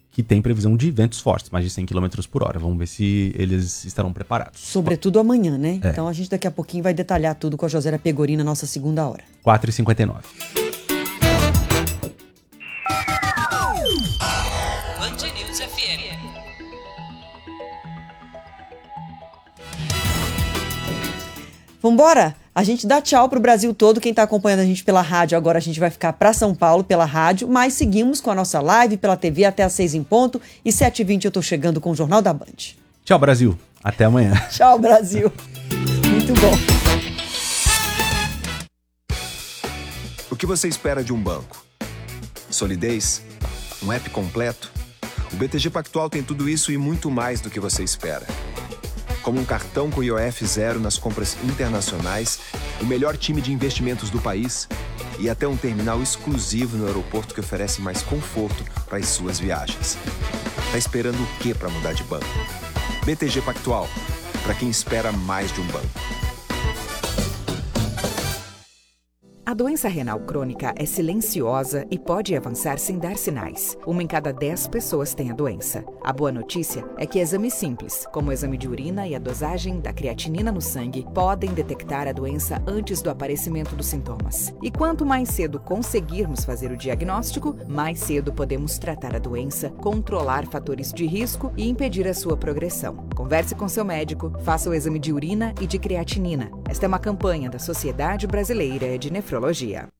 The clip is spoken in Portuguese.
que tem previsão de ventos fortes, mais de 100 km por hora. Vamos ver se eles estarão preparados. Sobretudo amanhã, né? Então a gente daqui a pouquinho vai detalhar tudo com a Josélia Pegorino na nossa segunda hora. 4h59. Band News FM. Vambora? A gente dá tchau pro Brasil todo. Quem tá acompanhando a gente pela rádio, agora a gente vai ficar pra São Paulo pela rádio, mas seguimos com a nossa live pela TV até às 6 em ponto e 7h20 eu tô chegando com o Jornal da Band. Tchau, Brasil. Até amanhã. Tchau, Brasil. Muito bom. O que você espera de um banco? Solidez? Um app completo? O BTG Pactual tem tudo isso e muito mais do que você espera. Como um cartão com IOF zero nas compras internacionais, o melhor time de investimentos do país e até um terminal exclusivo no aeroporto que oferece mais conforto para as suas viagens. Tá esperando o quê para mudar de banco? BTG Pactual, para quem espera mais de um banco. A doença renal crônica é silenciosa e pode avançar sem dar sinais. 1 em cada 10 pessoas tem a doença. A boa notícia é que exames simples, como o exame de urina e a dosagem da creatinina no sangue, podem detectar a doença antes do aparecimento dos sintomas. E quanto mais cedo conseguirmos fazer o diagnóstico, mais cedo podemos tratar a doença, controlar fatores de risco e impedir a sua progressão. Converse com seu médico, faça o exame de urina e de creatinina. Esta é uma campanha da Sociedade Brasileira de Nefrologia.